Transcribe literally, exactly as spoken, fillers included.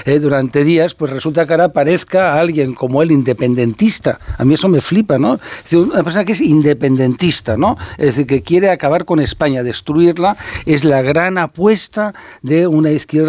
eh, durante días, pues resulta que ahora aparezca alguien como el independentista. A mí eso me flipa, ¿no? Es decir, una persona que es independentista, ¿no? Es decir, que quiere acabar con España, destruirla, es la gran apuesta de una izquierda